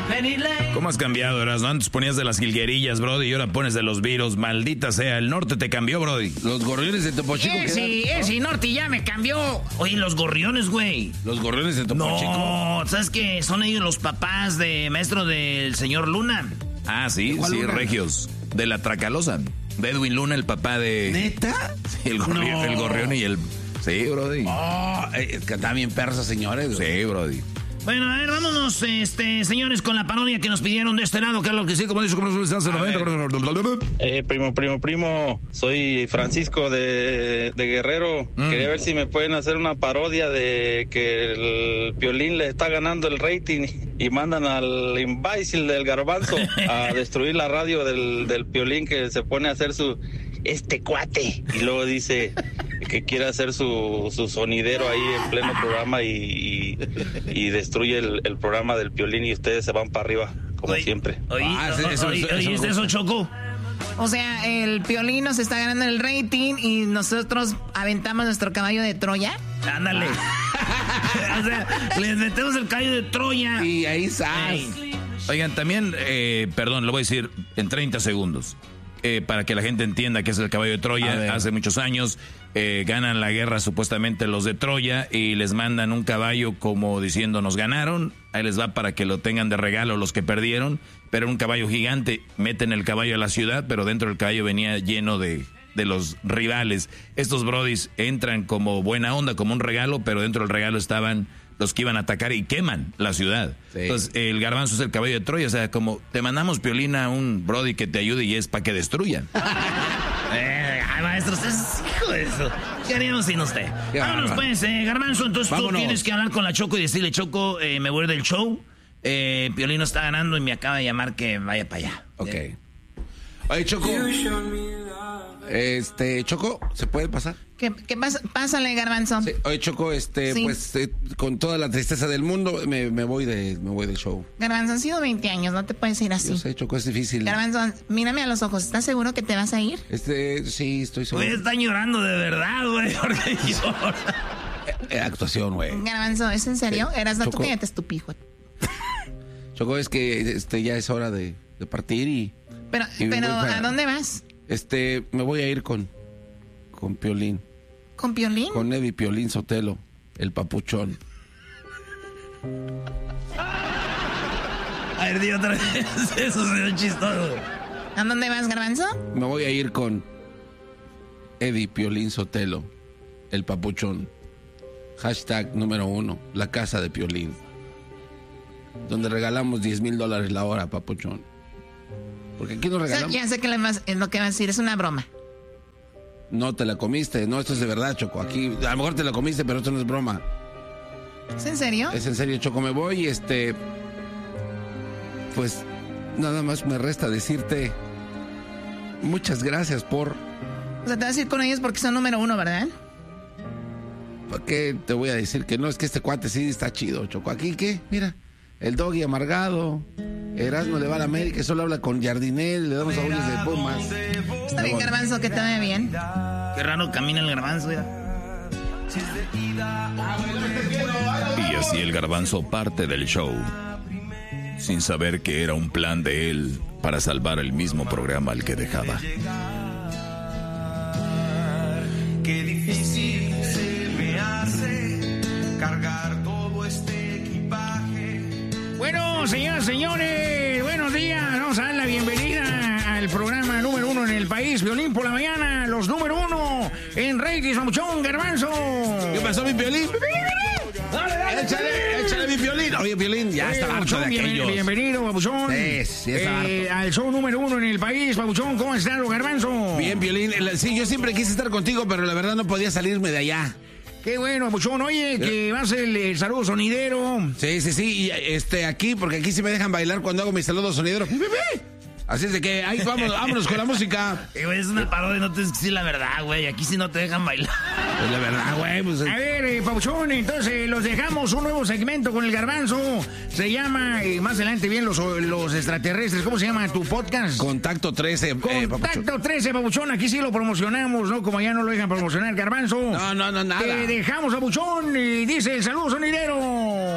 ¿Cómo has cambiado, Erasmo? Antes ponías de las jilguerillas, Brody, y ahora pones de los virus. Maldita sea, el norte te cambió, Brody. Los gorriones de Topo Chico. Ese norte ya me cambió. Oye, los gorriones, güey. Los gorriones de Topo Chico. No, ¿sabes qué? Son ellos los papás de maestro del señor Luna. Ah, sí, Luna? regios. De la Tracalosa. De Edwin Luna, el papá de... ¿Neta? Sí, el gorrión y el... Sí, Brody. Es que están bien perros, señores. Sí, Brody. Bueno, a ver, vámonos, señores, con la parodia que nos pidieron de este lado, que es lo que sí, como dice, Primo, soy Francisco de Guerrero. Quería ver si me pueden hacer una parodia de que el Piolín le está ganando el rating y mandan al imbécil del Garbanzo a destruir la radio del Piolín, que se pone a hacer su... cuate. Y luego dice que quiere hacer su sonidero ahí en pleno programa y destruye el programa del Piolín y ustedes se van para arriba, como siempre. ¿Oíste eso, Choco? O sea, el Piolín nos está ganando el rating y nosotros aventamos nuestro caballo de Troya. Ándale. O sea, les metemos el caballo de Troya. Y ahí sale. Oigan, también, perdón, lo voy a decir en 30 segundos. Para que la gente entienda que es el caballo de Troya. Hace muchos años ganan la guerra supuestamente los de Troya y les mandan un caballo como diciendo nos ganaron. Ahí les va para que lo tengan de regalo los que perdieron. Pero un caballo gigante, meten el caballo a la ciudad, pero dentro del caballo venía lleno de los rivales. Estos brodis entran como buena onda, como un regalo, pero dentro del regalo estaban los que iban a atacar y queman la ciudad. Sí. Entonces, el Garbanzo es el caballo de Troya. O sea, como te mandamos, Piolín, a un brody que te ayude y es para que destruyan. Maestro, usted es hijo de eso. ¿Qué haríamos sin usted? Vámonos, pues, Garbanzo. Entonces tú tienes que hablar con la Choco y decirle, Choco, me voy del show. Piolín no está ganando y me acaba de llamar que vaya para allá. Ok. Oye, Choco. Choco, ¿se puede pasar? ¿Qué pasa? Pásale, Garbanzo. Sí. Oye, Choco, sí. Pues con toda la tristeza del mundo me voy del show. Garbanzo, han sido 20 años, no te puedes ir así. Yo sé, Choco, es difícil. Garbanzo, mírame a los ojos, ¿estás seguro que te vas a ir? Sí, estoy seguro. Güey, están llorando de verdad, güey, porque llora. Actuación, güey. Garbanzo, ¿es en serio? Eras no, tú cállate, estúpido. Choco, es que ya es hora de partir y... Pero ¿a dónde vas? Me voy a ir con Piolín. ¿Con Piolín? Con Eddie Piolín Sotelo, el papuchón. A ver, di otra vez. Eso se ve chistoso. ¿A dónde vas, Garbanzo? Me voy a ir con Eddie Piolín Sotelo, el papuchón. Hashtag número 1, la casa de Piolín. Donde regalamos $10,000 la hora, papuchón. Porque aquí nos regalamos... Ya sé que es lo que vas a decir, es una broma. No te la comiste, no, esto es de verdad, Choco. Aquí, a lo mejor te la comiste, pero esto no es broma. ¿Es en serio? Es en serio, Choco. Me voy y pues nada más me resta decirte muchas gracias por... O sea, te vas a ir con ellos porque son número 1, ¿verdad? ¿Para qué te voy a decir que no? Es que este cuate sí está chido, Choco. Aquí, ¿qué? Mira, el Doggy amargado. Erasmo le va a la América, solo habla con Jardinel, le damos aullos de Pumas. Está bien, Garbanzo, que te vaya bien. Qué raro camina el Garbanzo, mira. Y así el Garbanzo parte del show, sin saber que era un plan de él para salvar el mismo programa al que dejaba. Qué difícil se me hace cargar todo este equipaje. Bueno, señoras, señores, buenos días. Vamos a dar la bienvenida al programa número 1 en el país, Piolín por la mañana, los número 1 en ratings, papuchón, Garbanzo. ¿Qué pasó, mi Piolín? Dale, échale mi Piolín. Oye, Piolín, ya está harto de aquellos. Bienvenido, papuchón. Sí, está harto. Al show número 1 en el país, papuchón. ¿Cómo estás, Garbanzo? Bien, Piolín. Sí, yo siempre quise estar contigo, pero la verdad no podía salirme de allá. Qué bueno, papuchón. Oye, que va a ser el saludo sonidero. Sí. Y aquí, porque aquí sí me dejan bailar cuando hago mi saludo sonidero. Así es de que ahí vámonos con la música. Güey, es una parodia, no te es que decir la verdad, güey. Aquí sí no te dejan bailar. Pues la verdad, güey. Pues... A ver, papuchón, entonces los dejamos un nuevo segmento con el Garbanzo. Se llama, más adelante bien, los extraterrestres. ¿Cómo se llama tu podcast? Contacto 13. Contacto 13, papuchón. Aquí sí lo promocionamos, ¿no? Como allá no lo dejan promocionar, Garbanzo. No, nada. Te dejamos, papuchón, y dice el saludo sonidero.